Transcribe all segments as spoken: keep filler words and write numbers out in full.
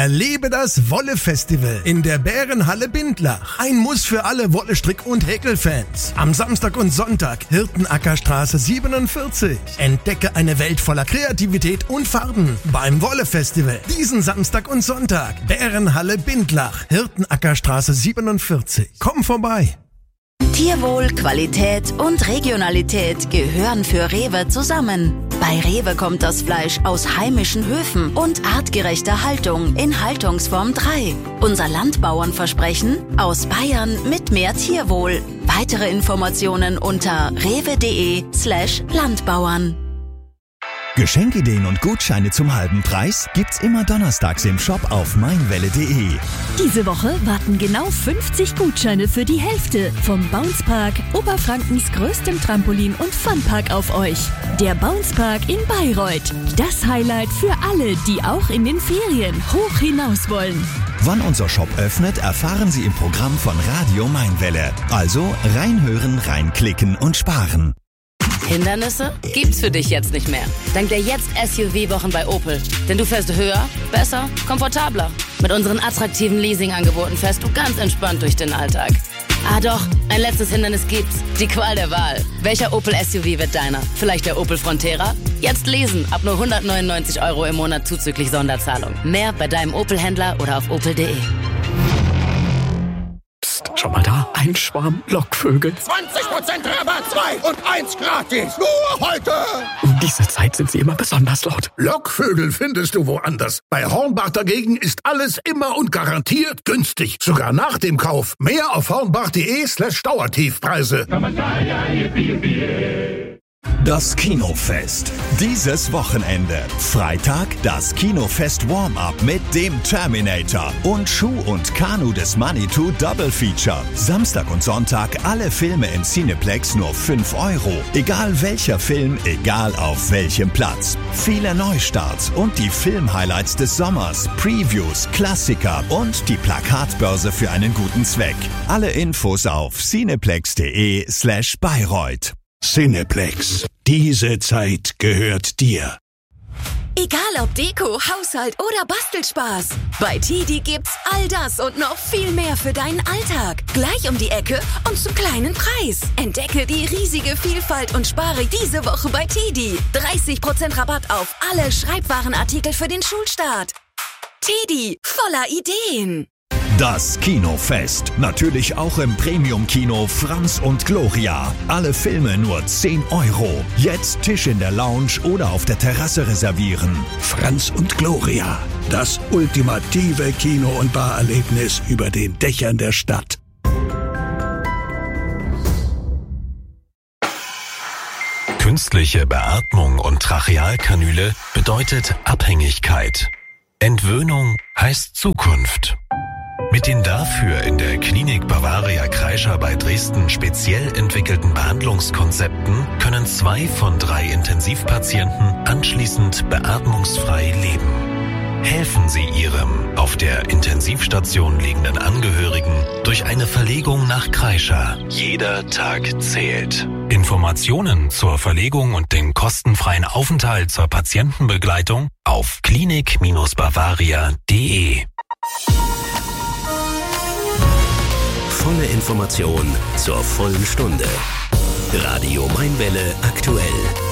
Erlebe das Wolle-Festival in der Bärenhalle Bindlach. Ein Muss für alle Wolle-Strick- und Häkelfans. Am Samstag und Sonntag Hirtenackerstraße siebenundvierzig. Entdecke eine Welt voller Kreativität und Farben beim Wolle-Festival. Diesen Samstag und Sonntag Bärenhalle Bindlach, Hirtenackerstraße siebenundvierzig. Komm vorbei. Tierwohl, Qualität und Regionalität gehören für Rewe zusammen. Bei Rewe kommt das Fleisch aus heimischen Höfen und artgerechter Haltung in Haltungsform drei. Unser Landbauernversprechen: aus Bayern mit mehr Tierwohl. Weitere Informationen unter rewe.de slash Landbauern. Geschenkideen und Gutscheine zum halben Preis gibt's immer donnerstags im Shop auf meinwelle punkt de. Diese Woche warten genau fünfzig Gutscheine für die Hälfte vom Bounce Park, Oberfrankens größtem Trampolin- und Funpark auf euch. Der Bounce Park in Bayreuth. Das Highlight für alle, die auch in den Ferien hoch hinaus wollen. Wann unser Shop öffnet, erfahren Sie im Programm von Radio Mainwelle. Also reinhören, reinklicken und sparen. Hindernisse gibt's für dich jetzt nicht mehr. Dank der Jetzt-S U V-Wochen bei Opel. Denn du fährst höher, besser, komfortabler. Mit unseren attraktiven Leasing-Angeboten fährst du ganz entspannt durch den Alltag. Ah doch, ein letztes Hindernis gibt's. Die Qual der Wahl. Welcher Opel S U V wird deiner? Vielleicht der Opel Frontera? Jetzt lesen, ab nur hundertneunundneunzig Euro im Monat zuzüglich Sonderzahlung. Mehr bei deinem Opel-Händler oder auf opel punkt de. Schau mal da, ein Schwarm Lockvögel. zwanzig Prozent Rabatt, zwei und eins gratis. Nur heute. Um diese Zeit sind sie immer besonders laut. Lockvögel findest du woanders. Bei Hornbach dagegen ist alles immer und garantiert günstig. Sogar nach dem Kauf. Mehr auf hornbach.de slash Dauertiefpreise. Das Kinofest. Dieses Wochenende. Freitag das Kinofest Warm-Up mit dem Terminator und Schuh und Kanu des Manitou Double Feature. Samstag und Sonntag alle Filme im Cineplex nur fünf Euro. Egal welcher Film, egal auf welchem Platz. Viele Neustarts und die Film-Highlights des Sommers, Previews, Klassiker und die Plakatbörse für einen guten Zweck. Alle Infos auf cineplex.de slash Bayreuth. Cineplex. Diese Zeit gehört dir. Egal ob Deko, Haushalt oder Bastelspaß. Bei Tedi gibt's all das und noch viel mehr für deinen Alltag. Gleich um die Ecke und zum kleinen Preis. Entdecke die riesige Vielfalt und spare diese Woche bei Tedi. dreißig Prozent Rabatt auf alle Schreibwarenartikel für den Schulstart. Tedi, voller Ideen. Das Kinofest. Natürlich auch im Premium-Kino Franz und Gloria. Alle Filme nur zehn Euro. Jetzt Tisch in der Lounge oder auf der Terrasse reservieren. Franz und Gloria. Das ultimative Kino- und Barerlebnis über den Dächern der Stadt. Künstliche Beatmung und Trachealkanüle bedeutet Abhängigkeit. Entwöhnung heißt Zukunft. Mit den dafür in der Klinik Bavaria Kreischer bei Dresden speziell entwickelten Behandlungskonzepten können zwei von drei Intensivpatienten anschließend beatmungsfrei leben. Helfen Sie Ihrem auf der Intensivstation liegenden Angehörigen durch eine Verlegung nach Kreischer. Jeder Tag zählt. Informationen zur Verlegung und den kostenfreien Aufenthalt zur Patientenbegleitung auf klinik Bavaria punkt de. Volle Information zur vollen Stunde. Radio Mainwelle aktuell.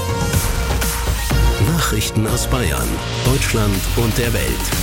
Nachrichten aus Bayern, Deutschland und der Welt.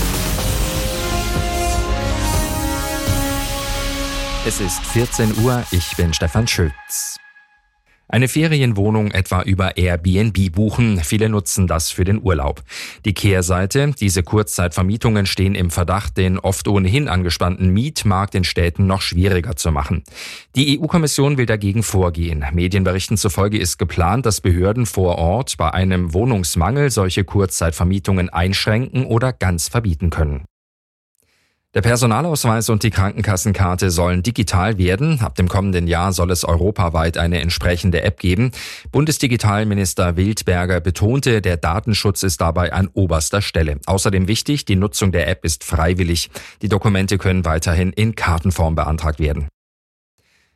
Es ist vierzehn Uhr, ich bin Stefan Schütz. Eine Ferienwohnung etwa über Airbnb buchen. Viele nutzen das für den Urlaub. Die Kehrseite: Diese Kurzzeitvermietungen stehen im Verdacht, den oft ohnehin angespannten Mietmarkt in Städten noch schwieriger zu machen. Die E U-Kommission will dagegen vorgehen. Medienberichten zufolge ist geplant, dass Behörden vor Ort bei einem Wohnungsmangel solche Kurzzeitvermietungen einschränken oder ganz verbieten können. Der Personalausweis und die Krankenkassenkarte sollen digital werden. Ab dem kommenden Jahr soll es europaweit eine entsprechende App geben. Bundesdigitalminister Wildberger betonte, der Datenschutz ist dabei an oberster Stelle. Außerdem wichtig, die Nutzung der App ist freiwillig. Die Dokumente können weiterhin in Kartenform beantragt werden.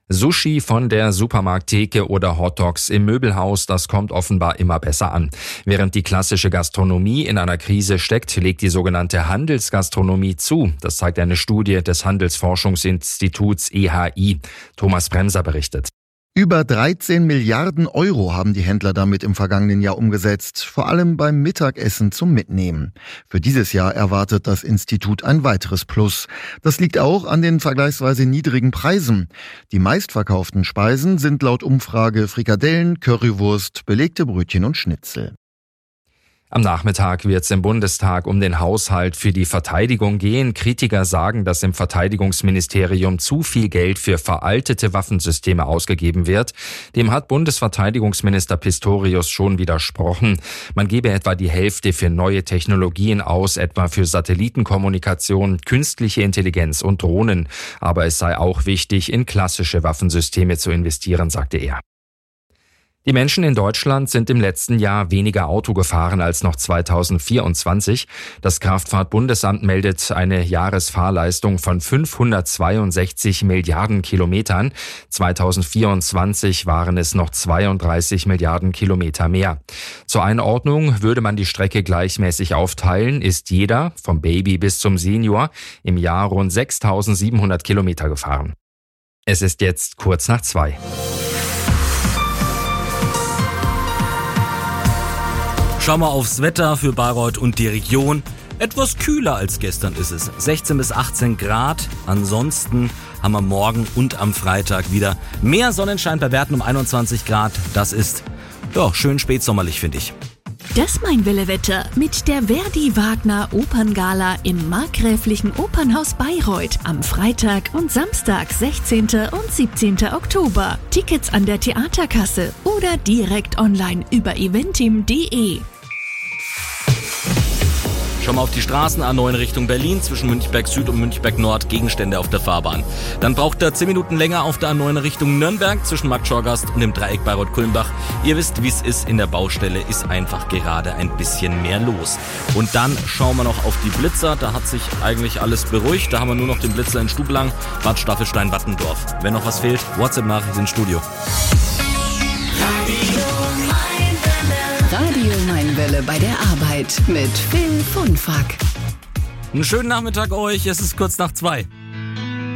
Sushi von der Supermarkttheke oder Hotdogs im Möbelhaus, das kommt offenbar immer besser an. Während die klassische Gastronomie in einer Krise steckt, legt die sogenannte Handelsgastronomie zu. Das zeigt eine Studie des Handelsforschungsinstituts E H I. Thomas Bremser berichtet. Über dreizehn Milliarden Euro haben die Händler damit im vergangenen Jahr umgesetzt, vor allem beim Mittagessen zum Mitnehmen. Für dieses Jahr erwartet das Institut ein weiteres Plus. Das liegt auch an den vergleichsweise niedrigen Preisen. Die meistverkauften Speisen sind laut Umfrage Frikadellen, Currywurst, belegte Brötchen und Schnitzel. Am Nachmittag wird es im Bundestag um den Haushalt für die Verteidigung gehen. Kritiker sagen, dass im Verteidigungsministerium zu viel Geld für veraltete Waffensysteme ausgegeben wird. Dem hat Bundesverteidigungsminister Pistorius schon widersprochen. Man gebe etwa die Hälfte für neue Technologien aus, etwa für Satellitenkommunikation, künstliche Intelligenz und Drohnen. Aber es sei auch wichtig, in klassische Waffensysteme zu investieren, sagte er. Die Menschen in Deutschland sind im letzten Jahr weniger Auto gefahren als noch zweitausendvierundzwanzig. Das Kraftfahrtbundesamt meldet eine Jahresfahrleistung von fünfhundertzweiundsechzig Milliarden Kilometern. zweitausendvierundzwanzig waren es noch zweiunddreißig Milliarden Kilometer mehr. Zur Einordnung würde man die Strecke gleichmäßig aufteilen, ist jeder, vom Baby bis zum Senior, im Jahr rund sechstausendsiebenhundert Kilometer gefahren. Es ist jetzt kurz nach zwei. Schauen wir aufs Wetter für Bayreuth und die Region. Etwas kühler als gestern ist es. sechzehn bis achtzehn Grad. Ansonsten haben wir morgen und am Freitag wieder mehr Sonnenschein bei Werten um einundzwanzig Grad. Das ist ja schön spätsommerlich, finde ich. Das Mainwelle-Wetter mit der Verdi-Wagner Operngala im Markgräflichen Opernhaus Bayreuth am Freitag und Samstag, sechzehnten und siebzehnten Oktober. Tickets an der Theaterkasse oder direkt online über eventim punkt de. Schauen wir auf die Straßen A neun Richtung Berlin, zwischen Münchberg Süd und Münchberg Nord, Gegenstände auf der Fahrbahn. Dann braucht er zehn Minuten länger auf der A neun Richtung Nürnberg, zwischen Marktschorgast und dem Dreieck Bayreuth-Kulmbach. Ihr wisst, wie es ist, in der Baustelle ist einfach gerade ein bisschen mehr los. Und dann schauen wir noch auf die Blitzer, da hat sich eigentlich alles beruhigt. Da haben wir nur noch den Blitzer in Stublang, Bad Staffelstein-Wattendorf. Wenn noch was fehlt, WhatsApp-Nachricht ins Studio. Radio Mainwelle bei der Arbeit mit Phil Funfack. Einen schönen Nachmittag euch, es ist kurz nach zwei.